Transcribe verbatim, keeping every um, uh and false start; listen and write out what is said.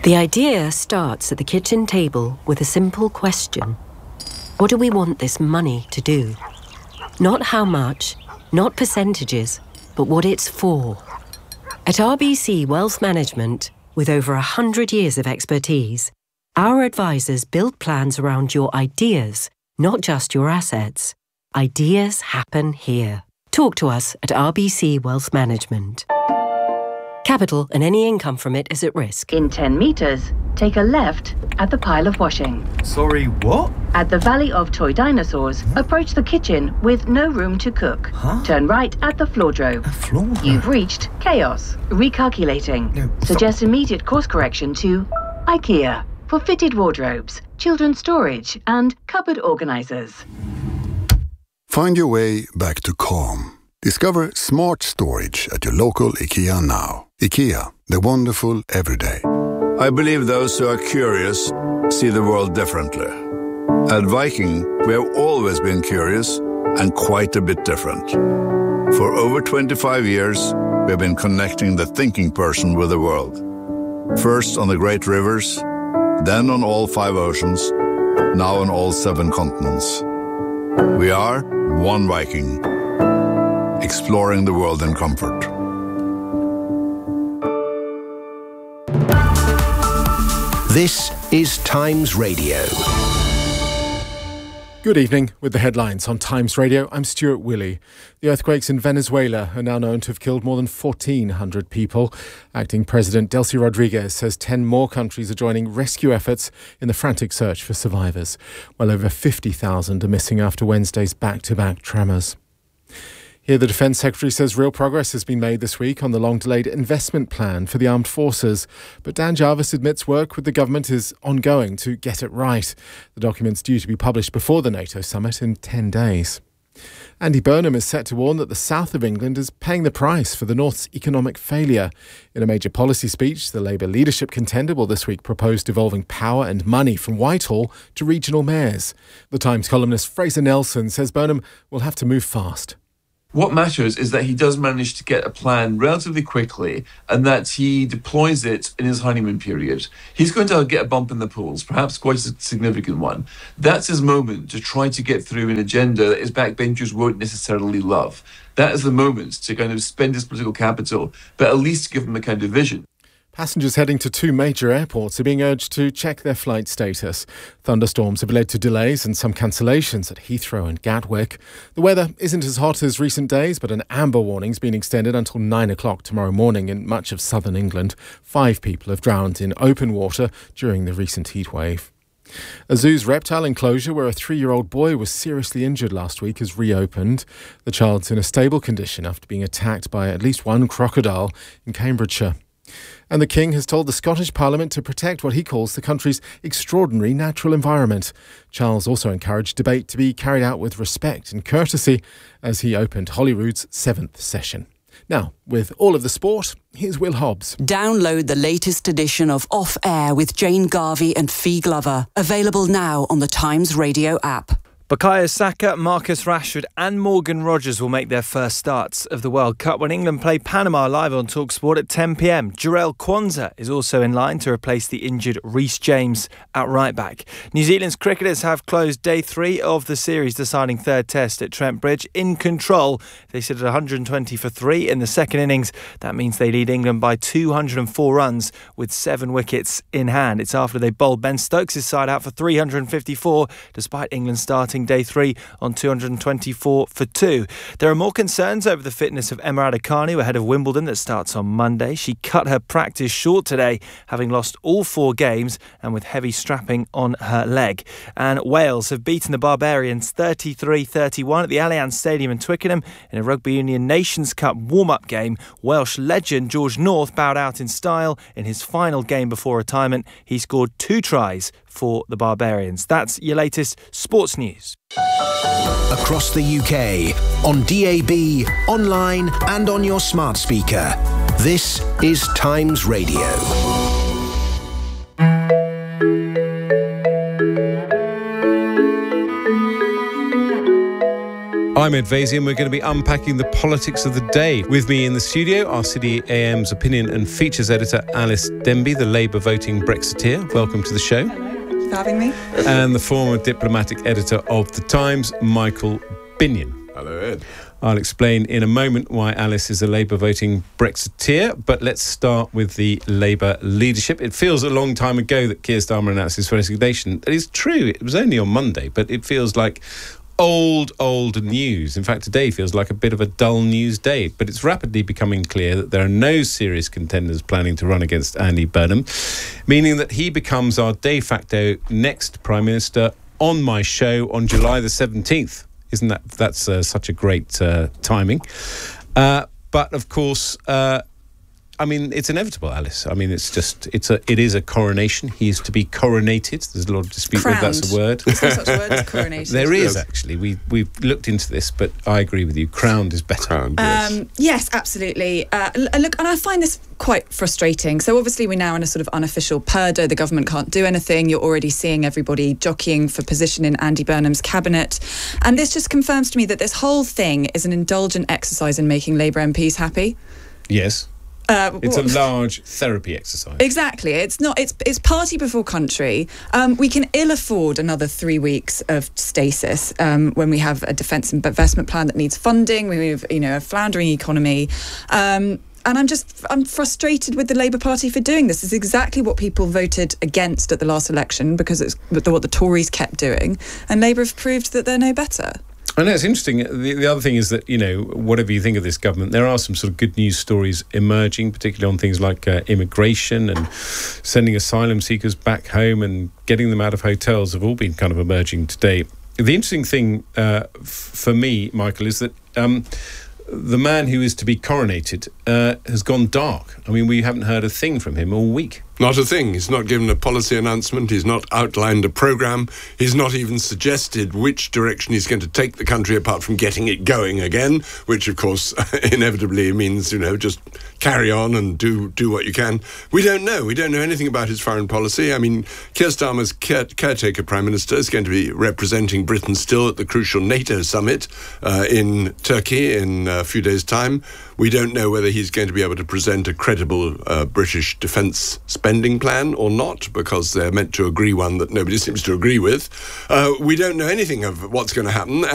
The idea starts at the kitchen table with a simple question. What do we want this money to do? Not how much, not percentages, but what it's for. At R B C Wealth Management, with over one hundred years of expertise, our advisors build plans around your ideas, not just your assets. Ideas happen here. Talk to us at R B C Wealth Management. Capital and any income from it is at risk. In ten metres, take a left at the pile of washing. Sorry, what? At the Valley of Toy Dinosaurs, approach the kitchen with no room to cook. Huh? Turn right at the floordrobe. A floor? You've reached chaos. Recalculating. No, stop. Suggest immediate course correction to IKEA for fitted wardrobes, children's storage, and cupboard organisers. Find your way back to calm. Discover smart storage at your local IKEA now. IKEA, the wonderful everyday. I believe those who are curious see the world differently. At Viking, we have always been curious and quite a bit different. For over twenty-five years, we have been connecting the thinking person with the world. First on the great rivers, then on all five oceans, now on all seven continents. We are one Viking, exploring the world in comfort. This is Times Radio. Good evening. With the headlines on Times Radio, I'm Stuart Willey. The earthquakes in Venezuela are now known to have killed more than fourteen hundred people. Acting President Delcy Rodriguez says ten more countries are joining rescue efforts in the frantic search for survivors. Well over fifty thousand are missing after Wednesday's back-to-back tremors. Here, the Defence Secretary says real progress has been made this week on the long-delayed investment plan for the armed forces. But Dan Jarvis admits work with the government is ongoing to get it right. The document's due to be published before the NATO summit in ten days. Andy Burnham is set to warn that the south of England is paying the price for the north's economic failure. In a major policy speech, the Labour leadership contender will this week propose devolving power and money from Whitehall to regional mayors. The Times columnist Fraser Nelson says Burnham will have to move fast. What matters is that he does manage to get a plan relatively quickly and that he deploys it in his honeymoon period. He's going to get a bump in the polls, perhaps quite a significant one. That's his moment to try to get through an agenda that his backbenchers won't necessarily love. That is the moment to kind of spend his political capital, but at least give him a kind of vision. Passengers heading to two major airports are being urged to check their flight status. Thunderstorms have led to delays and some cancellations at Heathrow and Gatwick. The weather isn't as hot as recent days, but an amber warning's been extended until nine o'clock tomorrow morning in much of southern England. Five people have drowned in open water during the recent heatwave. A zoo's reptile enclosure where a three-year-old boy was seriously injured last week has reopened. The child's in a stable condition after being attacked by at least one crocodile in Cambridgeshire. And the King has told the Scottish Parliament to protect what he calls the country's extraordinary natural environment. Charles also encouraged debate to be carried out with respect and courtesy as he opened Holyrood's seventh session. Now, with all of the sport, here's Will Hobbs. Download the latest edition of Off Air with Jane Garvey and Fee Glover. Available now on the Times Radio app. Bukayo Saka, Marcus Rashford and Morgan Rogers will make their first starts of the World Cup when England play Panama live on TalkSport at ten p.m. Jarell Kwanzaa is also in line to replace the injured Reece James at right back. New Zealand's cricketers have closed day three of the series deciding third test at Trent Bridge in control. They sit at one hundred twenty for three in the second innings. That means they lead England by two hundred four runs with seven wickets in hand. It's after they bowled Ben Stokes' side out for three hundred fifty-four despite England starting day three on two hundred twenty-four for two. There are more concerns over the fitness of Emma Raducanu ahead of Wimbledon that starts on Monday. She cut her practice short today, having lost all four games and with heavy strapping on her leg. And Wales have beaten the Barbarians thirty-three thirty-one at the Allianz Stadium in Twickenham in a Rugby Union Nations Cup warm-up game. Welsh legend George North bowed out in style in his final game before retirement. He scored two tries for the Barbarians. That's your latest sports news. Across the U K, on D A B, online and on your smart speaker. This is Times Radio. I'm Ed Vasey, and we're going to be unpacking the politics of the day. With me in the studio, our City A M's opinion and features editor Alice Denby, the Labour voting Brexiteer. Welcome to the show. Hello, thank you for having me. And the former diplomatic editor of The Times, Michael Binion. Hello, Ed. I'll explain in a moment why Alice is a Labour voting Brexiteer, but let's start with the Labour leadership. It feels a long time ago that Keir Starmer announced his resignation. It is true, it was only on Monday, but it feels like old, old news. In fact, today feels like a bit of a dull news day, but it's rapidly becoming clear that there are no serious contenders planning to run against Andy Burnham, meaning that he becomes our de facto next Prime Minister on my show on July the seventeenth. Isn't that, that's uh, such a great uh, timing. Uh, but of course, uh, I mean, it's inevitable, Alice. I mean, it's just, it's a, it is a coronation. He is to be coronated. There's a lot of dispute whether that's a word. There's no such word as coronated. There is, actually. We, we've looked into this, but I agree with you. Crowned is better. Crowned, yes. Um, yes, absolutely. Uh, look, and I find this quite frustrating. So obviously we're now in a sort of unofficial purdah. The government can't do anything. You're already seeing everybody jockeying for position in Andy Burnham's cabinet. And this just confirms to me that this whole thing is an indulgent exercise in making Labour M Ps happy. Yes. Uh, it's what? a large therapy exercise. Exactly. It's not. It's it's party before country. Um, we can ill afford another three weeks of stasis um, when we have a defence investment plan that needs funding. We have, you know, a floundering economy. Um, And I'm just, I'm frustrated with the Labour Party for doing this. It's exactly what people voted against at the last election because it's what the Tories kept doing. And Labour have proved that they're no better. I know, it's interesting. The, the other thing is that, you know, whatever you think of this government, there are some sort of good news stories emerging, particularly on things like uh, immigration and sending asylum seekers back home and getting them out of hotels have all been kind of emerging today. The interesting thing uh, f- for me, Michael, is that um, the man who is to be coronated uh, has gone dark. I mean, we haven't heard a thing from him all week. Not a thing. He's not given a policy announcement. He's not outlined a programme. He's not even suggested which direction he's going to take the country apart from getting it going again, which, of course, inevitably means, you know, just carry on and do do what you can. We don't know. We don't know anything about his foreign policy. I mean, Keir Starmer's care- caretaker Prime Minister is going to be representing Britain still at the crucial NATO summit uh, in Turkey in a few days' time. We don't know whether he's going to be able to present a credible uh, British defence spending plan or not, because they're meant to agree one that nobody seems to agree with. Uh, we don't know anything of what's going to happen.